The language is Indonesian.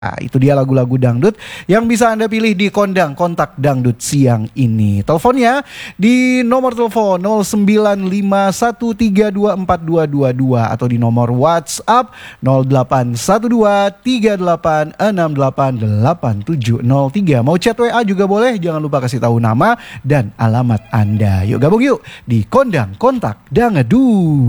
Nah, itu dia lagu-lagu dangdut yang bisa Anda pilih di Kondang Kontak Dangdut siang ini. Teleponnya di nomor telepon 0951324222 atau di nomor WhatsApp 081238688703. Mau chat WA juga boleh, jangan lupa kasih tahu nama dan alamat Anda. Yuk gabung yuk di Kondang Kontak Dangdut.